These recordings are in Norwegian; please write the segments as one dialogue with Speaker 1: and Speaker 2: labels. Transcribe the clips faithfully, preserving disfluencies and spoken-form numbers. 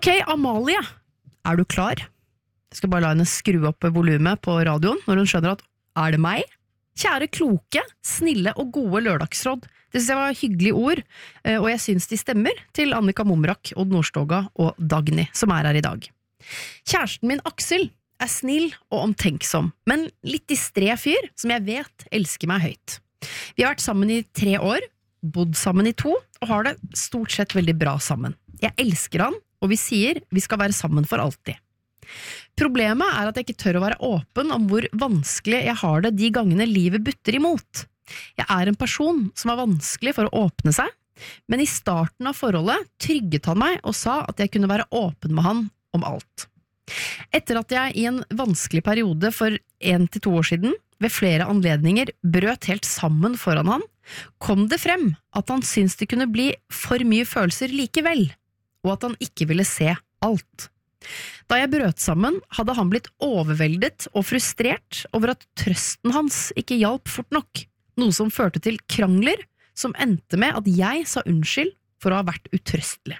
Speaker 1: Ok, Amalie, er du klar? Jeg skal bare la henne skru opp volumet på radioen når hun skjønner at er det meg? Kjære kloke, snille og gode lørdagsråd. Det synes jeg var hyggelige ord, og jeg synes de stemmer til Annika Momrak, Odd Nordstoga og Dagny, som er her i dag. Kjæresten min Aksel er snill og omtenksom, men litt distré fyr som jeg vet elsker meg høyt. Vi har vært sammen i tre år, bodd sammen i to, og har det stort sett veldig bra sammen. Jeg elsker han, og vi sier vi skal være sammen for alltid. Problemet er at jeg ikke tør å være åpen om hvor vanskelig jeg har det de gangene livet butter imot. Jeg er en person som er vanskelig for å åpne seg, men i starten av forholdet trygget han meg og sa at jeg kunne være åpen med han om alt. Etter at jeg i en vanskelig periode for en til to år siden ved flere anledninger brøt helt sammen foran han, kom det frem at han syntes det kunne bli for mye følelser likevel, og at han ikke ville se alt. Da jeg brøt sammen, hadde han blitt overveldet og frustrert over at trøsten hans ikke hjalp fort nok, noe som førte til krangler som endte med at jeg sa unnskyld for å ha vært utrøstelig.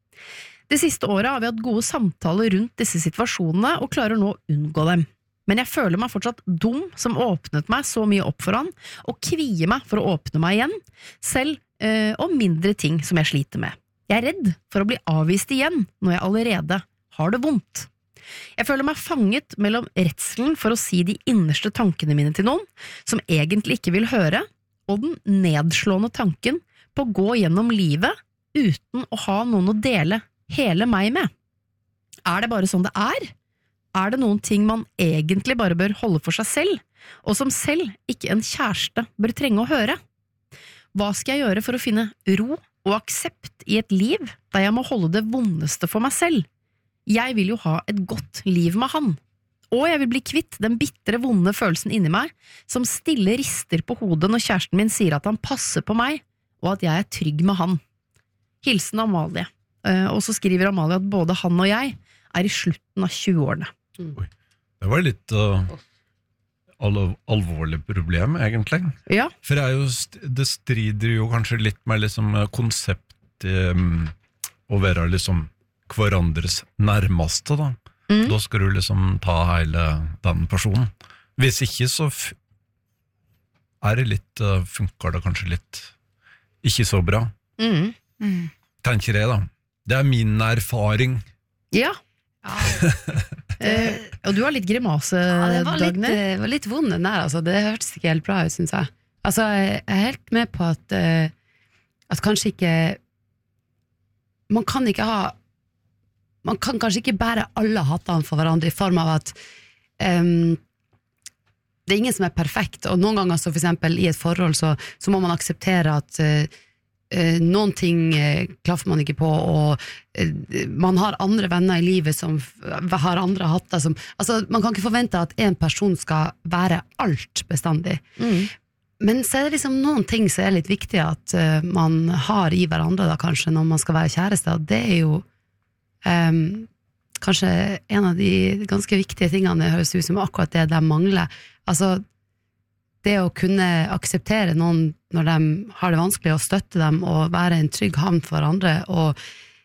Speaker 1: Det siste året har vi hatt gode samtaler rundt disse situasjonene og klarer nå å unngå dem. Men jeg føler meg fortsatt dum som åpnet meg så mye opp for han, og kvier meg for å åpne meg igjen, selv øh, om mindre ting som jeg sliter med. Jeg er redd for å bli avvist igjen når jeg allerede har det vondt. Jeg føler meg fanget mellom redselen for å si de innerste tankene mine til noen, som egentlig ikke vil høre, og den nedslående tanken på å gå gjennom livet uten å ha noen å dele hele meg med. Er det bare sånn det er? Er det noen ting man egentlig bare bør holde for seg selv, og som selv ikke en kjæreste bør trenge å høre? Hva skal jeg gjøre for å finne ro og aksept i et liv der jeg må holde det vondeste for meg selv? Jeg vil jo ha et godt liv med han, og jeg vil bli kvitt den bittre, vonde følelsen inni meg, som stille rister på hodet når kjæresten min sier at han passer på meg, og at jeg er trygg med han. Hilsen Amalie. Og så skriver Amalie at både han og jeg er i slutten av tjueårene.
Speaker 2: Oi, det var litt uh, al- alvorlig problem, egentlig.
Speaker 1: Ja.
Speaker 2: For det, er jo, det strider jo kanskje litt med liksom, konsept um, å være liksom hverandres nærmeste, da. Mm. Da skal du liksom ta hele den personen. Hvis ikke, så f- er det litt, uh, funker det kanskje litt ikke så bra.
Speaker 1: Mm. Mm.
Speaker 2: Tenker jeg, da. Det er min erfaring.
Speaker 1: Ja. Ja. eh, og du har litt grimase,
Speaker 3: ja, det var litt,
Speaker 1: Dagny.
Speaker 3: det var litt vond den der, altså. Det hørtes ikke helt bra ut, synes jeg. Altså, jeg er helt med på at, uh, at kanskje ikke man kan ikke ha man kan kanskje ikke bære alle hattene for hverandre i form av at um, det er ingen som er perfekt, og noen ganger så for eksempel i et forhold så, så må man akseptere at uh, uh, noen ting uh, klaffer man ikke på, og uh, man har andre venner i livet som f- har andre hatter som, altså man kan ikke forvente at en person skal være alt bestandig.
Speaker 1: Mm.
Speaker 3: Men så er det liksom noen ting som er litt viktig at uh, man har i hverandre da kanskje når man skal være kjæreste, og det er jo Um, kanskje en av de ganske viktige tingene det høres ut som akkurat det de mangler, altså det å kunne akseptere noen når de har det vanskelig, og støtte dem og være en trygg havn for andre, og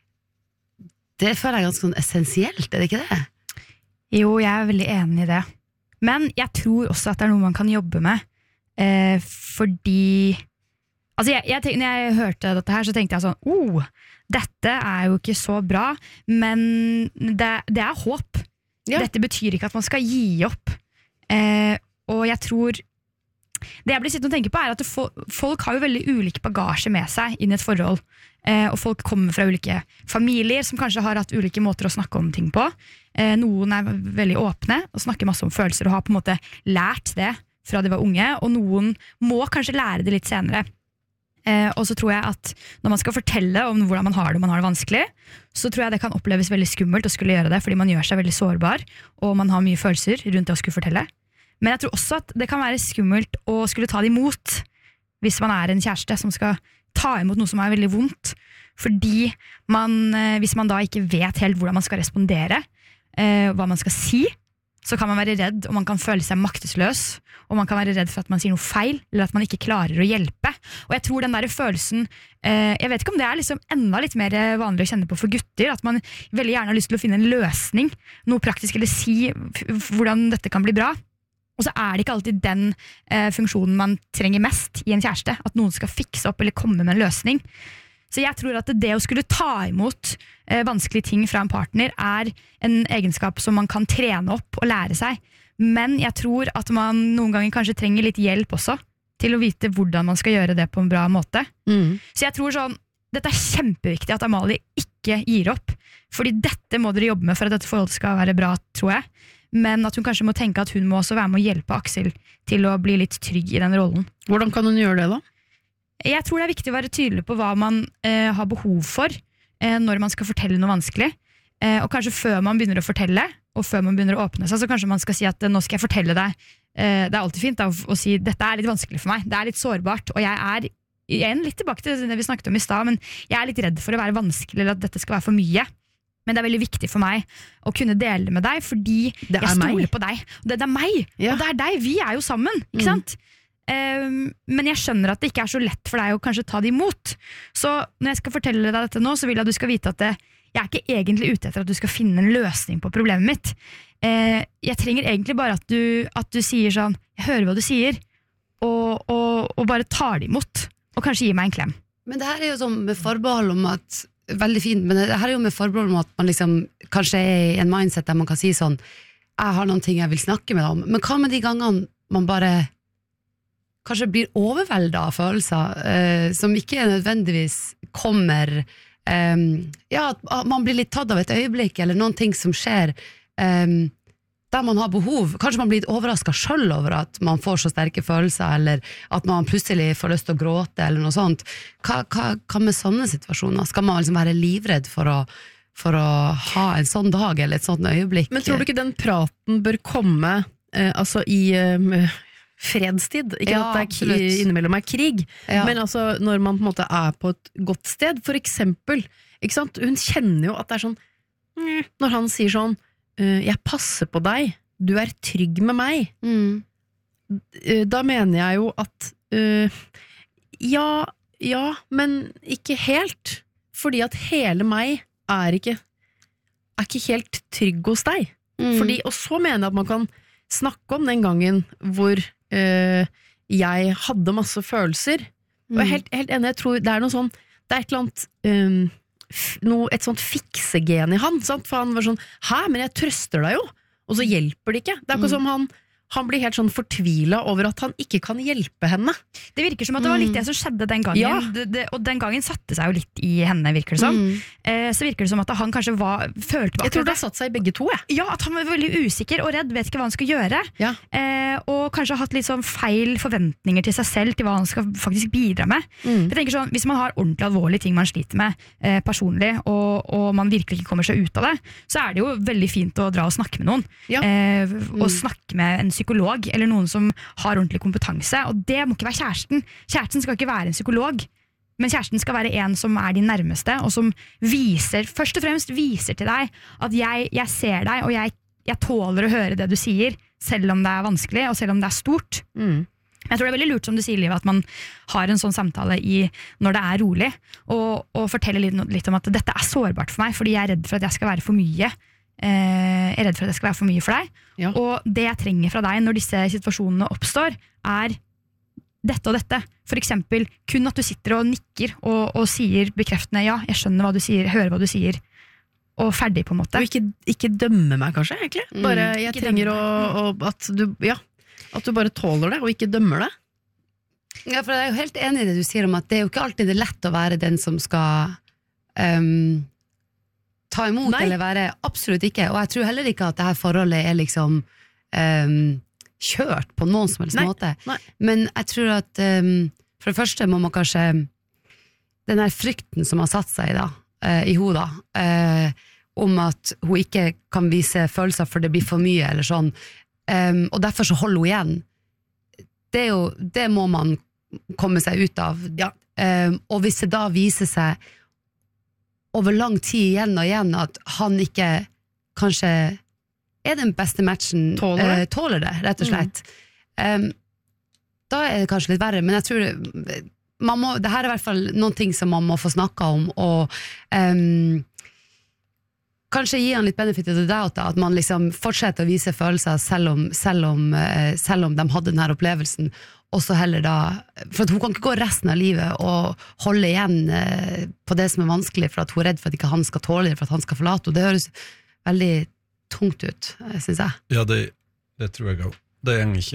Speaker 3: det føler jeg ganske sånn essensielt, er det ikke det?
Speaker 4: Jo, jeg er veldig enig i det, men jeg tror også at det er noe man kan jobbe med, eh, fordi altså jeg, jeg tenk, når jeg hørte dette her så tenkte jeg sånn, oh, dette er jo ikke så bra, men det, det er håp. Ja. Dette betyr ikke at man skal gi opp. Eh, og jeg tror det jeg blir sittende og tenke på er at fo- folk har jo veldig ulike bagasje med seg inn i et forhold. Eh, og folk kommer fra ulike familier som kanskje har hatt ulike måter å snakke om ting på. Eh, noen er veldig åpne og snakker masse om følelser og har på en måte lært det fra de var unge, og noen må kanskje lære det litt senere. Eh, og så tror jeg at når man skal fortelle om hvordan man har det og man har det vanskelig, så tror jeg det kan oppleves veldig skummelt å skulle gjøre det, fordi man gjør seg veldig sårbar, og man har mye følelser rundt det å skulle fortelle. Men jeg tror også at det kan være skummelt å skulle ta det imot, hvis man er en kjæreste som skal ta imot noe som er veldig vondt, fordi man, eh, hvis man da ikke vet helt hvordan man skal respondere, eh, hva man skal si, så kan man være redd, og man kan føle seg maktesløs, og man kan være redd for at man sier noe feil, eller at man ikke klarer å hjelpe. Og jeg tror den der følelsen, eh, jeg vet ikke om det er liksom enda litt mer vanlig å kjenne på for gutter, at man veldig gjerne har lyst til å finne en løsning, noe praktisk, eller si hvordan dette kan bli bra. Og så er det ikke alltid den eh, funksjonen man trenger mest i en kjæreste, at noen skal fikse opp eller komme med en løsning. Så jeg tror at det å skulle ta imot eh, vanskelige ting fra en partner er en egenskap som man kan trene opp og lære seg. Men jeg tror at man noen ganger kanskje trenger litt hjelp også til å vite hvordan man skal gjøre det på en bra måte.
Speaker 1: Mm.
Speaker 4: Så jeg tror sånn, dette er kjempeviktig at Amalie ikke gir opp, fordi dette må dere jobbe med for at dette forholdet skal være bra, tror jeg. Men at hun kanskje må tenke at hun må også være med å hjelpe Aksel til å bli litt trygg i den rollen.
Speaker 1: Hvordan kan hun gjøre det da?
Speaker 4: Jeg tror det er viktig å være tydelig på hva man eh, har behov for eh, når man skal fortelle noe vanskelig. Eh, og kanskje før man begynner å fortelle, og før man begynner å åpne seg, så kanskje man skal si at nå skal jeg fortelle deg. Eh, det er alltid fint da, å, å si dette er litt vanskelig for meg, det er litt sårbart, og jeg er igjen litt tilbake til det vi snakket om i stad, men jeg er litt redd for å være vanskelig, eller at dette skal være for mye. Men det er veldig viktig for meg å kunne dele det med deg, fordi jeg stoler på deg. Og det, det er meg, ja. Og det er deg, vi er jo sammen, ikke sant? Mm. Um, men jeg skjønner at det ikke er så lett for deg å kanskje ta det imot. Så når jeg skal fortelle deg dette nå, så vil jeg at du skal vite at det, jeg er ikke egentlig ute etter at du skal finne en løsning på problemet mitt. uh, Jeg trenger egentlig bare at du, at du sier sånn, jeg hører hva du sier, og, og, og bare tar det imot, og kanskje gir meg en klem.
Speaker 3: Men det her er jo sånn med forbehold om at, veldig fint, men det her er jo med forbehold om at man liksom kanskje er i en mindset der man kan si sånn, jeg har noen ting jeg vil snakke med deg om, men hva med de gangene man bare kanskje blir overveldet av følelser eh, som ikke nødvendigvis kommer eh, ja, at man blir litt tatt av et øyeblikk eller noen ting som skjer eh, der man har behov, kanskje man blir overrasket selv over at man får så sterke følelser eller at man plutselig får lyst til å gråte eller noe sånt. Hva, hva, hva med sånne situasjoner? Skal man liksom være livredd for å, for å ha en sånn dag eller et sånt øyeblikk?
Speaker 1: Men tror du ikke den praten bør komme eh, altså i eh, fredstid, ikke
Speaker 3: ja,
Speaker 1: at det er k- innimellom er krig, ja. Men altså når man på en måte er på et godt sted, for eksempel, ikke sant? Hun kjenner jo at det er sånn, når han sier sånn, jeg passer på deg, du er trygg med meg, mm. da mener jeg jo at uh, ja, ja, men ikke helt, fordi at hele meg er ikke, er ikke helt trygg hos deg, mm. fordi, og så mener jeg at man kan snakke om den gangen hvor Uh, jeg hadde masse følelser, mm. og jeg er helt, helt enig, jeg tror det er noe sånn, det er et eller annet um, f- noe, et sånt fiksegen i han, sant? For han var sånn, hæ, men jeg trøster deg jo, og så hjelper det ikke, det er ikke mm. som han han blir helt sånn fortvilet over at han ikke kan hjelpe henne.
Speaker 4: Det virker som at det var litt det som skjedde den gangen,
Speaker 1: ja.
Speaker 4: det, det, og den gangen satte seg jo litt i henne, virker det som. Mm. Eh, så virker det som at han kanskje var, følte
Speaker 1: Jeg tror det har satt seg i begge to, jeg.
Speaker 4: Ja, at han var veldig usikker og redd, vet ikke hva han skal gjøre.
Speaker 1: Ja.
Speaker 4: Eh, og kanskje hatt litt sånn feil forventninger til seg selv, til hva han skal faktisk bidra med. Mm. Jeg tenker sånn, hvis man har ordentlig alvorlige ting man sliter med eh, personlig, og, og man virkelig ikke kommer seg ut av det, så er det jo veldig fint å dra og snakke med noen. Ja. Eh, og mm. snakke med en psykolog, eller noen som har ordentlig kompetanse, og det må ikke være kjæresten. Kjæresten skal ikke være en psykolog, men kjæresten skal være en som er din nærmeste, og som viser, først og fremst viser til deg at jeg, jeg ser deg, og jeg, jeg tåler å høre det du sier, selv om det er vanskelig, og selv om det er stort. Mm. Jeg tror det er veldig lurt, som du sier, Liv, at man har en sånn samtale i, når det er rolig, og, og forteller litt, litt om at dette er sårbart for meg, fordi jeg er redd for at jeg skal være for mye. Jeg er redd for at det skal være for mye for deg, ja. Og det jeg trenger fra deg når disse situasjonene oppstår er dette og dette. For eksempel kun at du sitter og nikker og, og sier bekreftende ja, jeg skjønner hva du sier, jeg hører hva du sier, og ferdig på en måte.
Speaker 1: Og ikke, ikke dømme meg kanskje, egentlig. Bare jeg mm, trenger å, å at, du, ja, at du bare tåler det og ikke dømmer det.
Speaker 3: Ja, for jeg er jo helt enig i det du sier om at det er jo ikke alltid det lett å være den som skal um ta imot. Nei. Eller være, absolutt ikke, og jeg tror heller ikke at dette forholdet er liksom um, kjørt på noen som helst Nei. måte, Nei. Men jeg tror at um, for det første må man kanskje den der frykten som har satt seg da, uh, i hodet uh, om at hun ikke kan vise følelser for det blir for mye eller sånn, um, og derfor så holder hun igjen, det, er jo, det må man komme seg ut av, ja. um, og hvis det da viser seg over lang tid igjen og igjen at han ikke kanskje er den beste matchen
Speaker 1: Tåler det?
Speaker 3: eh, tåler det, rett og slett. Um, da er det kanskje litt verre, men jeg tror det, man må, det her er i hvert fall noen ting som man må få snakket om, og um, kanskje gi han litt benefit of the doubt, da, at man liksom fortsetter å vise følelser selv om, selv om, uh, selv om de hadde denne opplevelsen, og så heller da, for at hun kan ikke gå resten av livet og holde igjen uh, på det som er vanskelig, for at hun er redd for at ikke han skal tåle det, for at han skal forlate henne. Det høres veldig tungt ut, synes jeg.
Speaker 2: Ja, det, det tror jeg også. Det er ikke.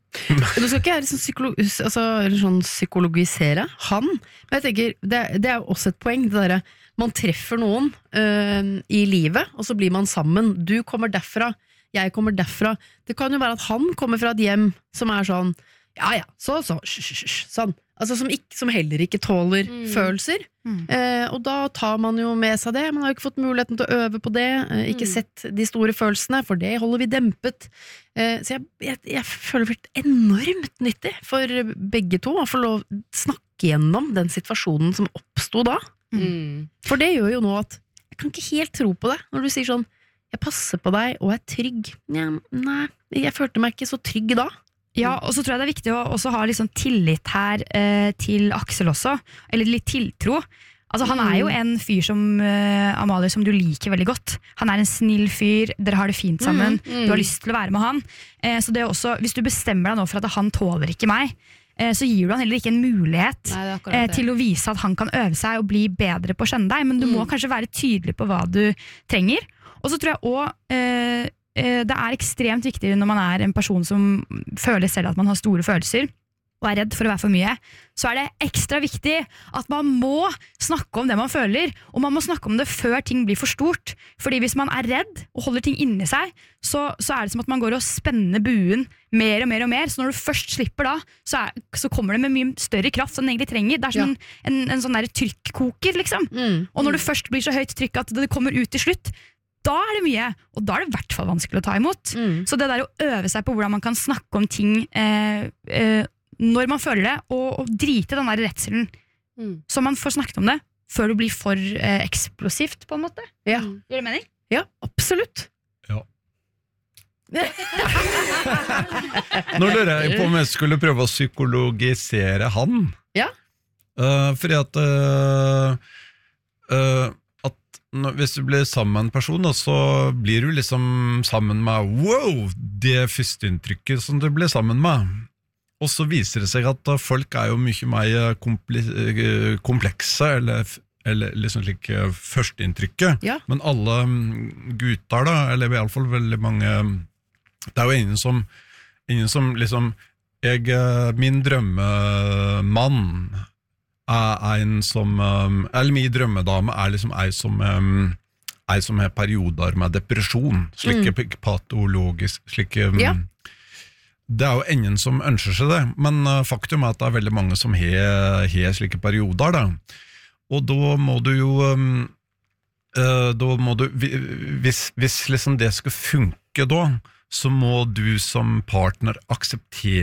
Speaker 1: Du skal ikke liksom psykolo altså, eller sånn psykologisere han, men jeg tenker, det, det er jo også et poeng, det der, man treffer noen øh, i livet, og så blir man sammen. Du kommer derfra, jeg kommer derfra. Det kan jo være at han kommer fra et hjem som er sånn, ja ja, så så, sh, sh, sh, sånn. Altså som, ikke, som heller ikke tåler mm. følelser. Mm. Eh, og da tar man jo med seg det. Man har jo ikke fått muligheten til å øve på det. Eh, ikke mm. sett de store følelsene, for det holder vi dempet. Eh, så jeg, jeg, jeg føler det vært enormt nyttig for begge to å få lov å snakke gjennom den situasjonen som oppstod da. Mm. For det gjør jo nå at jeg kan ikke helt tro på det, når du sier sånn, jeg passer på deg og er trygg. Ja, nei, jeg følte meg ikke så trygg da.
Speaker 4: Ja, og så tror jeg det er viktig å også ha litt sånn tillit her eh, til Aksel også, eller litt tiltro. Altså han er jo en fyr som, eh, Amalie, som du liker veldig godt. Han er en snill fyr, dere har det fint sammen, mm, mm. du har lyst til å være med han. Eh, så det er også, hvis du bestemmer deg nå for at han tåler ikke meg, eh, så gir du han heller ikke en mulighet Nei, eh, til å vise at han kan øve seg og bli bedre på å skjønne deg, men du mm. må kanskje være tydelig på hva du trenger. Og så tror jeg også eh, det er ekstremt viktig når man er en person som føler selv at man har store følelser og er redd for å være for mye, så er det ekstra viktig at man må snakke om det man føler, og man må snakke om det før ting blir for stort. Fordi hvis man er redd og holder ting inni seg, så, så er det som at man går og spenner buen mer og mer og mer, så når du først slipper da, så, er, så kommer det med mye større kraft enn den egentlig trenger. Det er som ja. en, en, en sånn der trykkoker, liksom. Mm. Og når det først blir så høyt trykk at det kommer ut til slutt, da er det mye, og da er det i hvert fall vanskelig å ta imot. Mm. Så det der å øve seg på hvordan man kan snakke om ting eh, eh, når man føler det, og, og drite den der redselen, mm. så man får snakket om det, før det blir for eh, eksplosivt, på en måte. Ja. Mm. Gjør det mening?
Speaker 1: Ja, absolutt.
Speaker 2: Ja. Nå lurer jeg på om jeg skulle prøve å psykologisere han.
Speaker 1: Ja.
Speaker 2: Uh, fordi at... Uh, uh, hvis du blir sammen med en person, så blir du liksom sammen med wow, det førsteinntrykket som du blir sammen med. Og så viser det seg at folk er jo mye mer komplekse, eller, eller liksom slik førsteinntrykket. Ja. Men alle gutter da, eller i alle fall veldig mange, det er jo ingen som, ingen som liksom, jeg, min drømmemann er en som, eller min drømmedame er liksom ei som, ei som har perioder med depresjon, slike mm. patologisk, slike, ja. Det er jo ingen som ønsker seg det, men faktum er at det er veldig mange som har, har slike perioder da, og da må du jo, da må du, hvis, hvis liksom det skal funke da, så må du som partner akseptere